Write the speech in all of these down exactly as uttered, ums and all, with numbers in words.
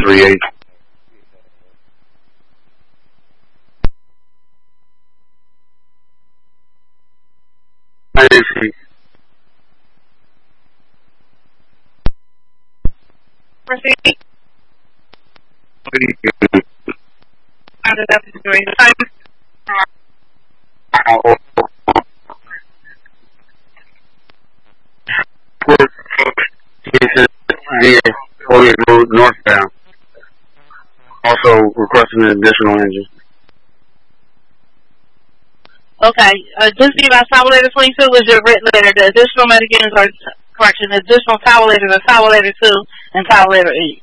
three eight. I see. Proceed. Under that situation. Time. Holyoke Road northbound. Also requesting an additional engine. Okay. Additional by Tower Letter twenty-two was your written letter. The additional Medicaid are correction. Additional Tower Letter is Tower Letter two and Tower Letter eight.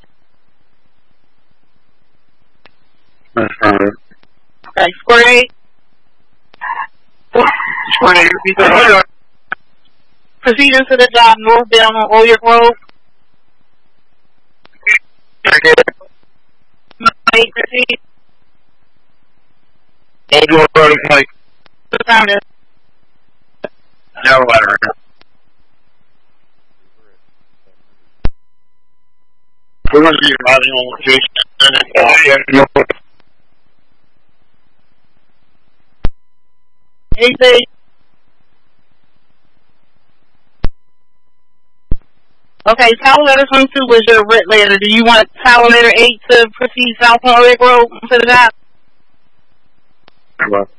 That's fine. Okay. Square eight. Square eight. Proceeding to the job northbound on Holyoke Road. Eight, proceed. Holyoke Road is like. Found it. Tower Letter. We're going to be arriving on location. Anything? Okay, Tower Letter twenty-two was your writ letter. Do you want Tower Letter eight to proceed south on Holyoke Road to the job? Well.